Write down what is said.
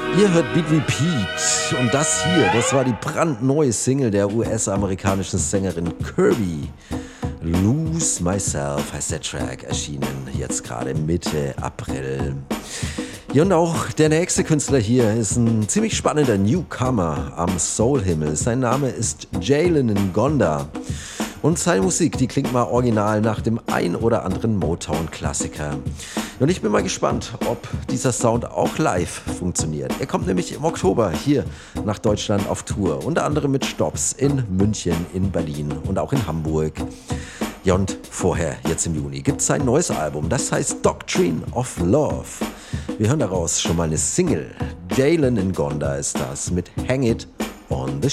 Ihr hört Beat Repeat und das hier, das war die brandneue Single der US-amerikanischen Sängerin Kirby. Lose Myself heißt der Track, erschienen jetzt gerade Mitte April. Ja, und auch der nächste Künstler hier ist ein ziemlich spannender Newcomer am Soul-Himmel. Sein Name ist Jalen Ngonda. Und seine Musik, die klingt mal original nach dem ein oder anderen Motown-Klassiker. Und ich bin mal gespannt, ob dieser Sound auch live funktioniert. Er kommt nämlich im Oktober hier nach Deutschland auf Tour. Unter anderem mit Stops in München, in Berlin und auch in Hamburg. Ja, und vorher, jetzt im Juni, gibt es sein neues Album. Das heißt Doctrine of Love. Wir hören daraus schon mal eine Single. Jalen Ngonda ist das mit Hang It on the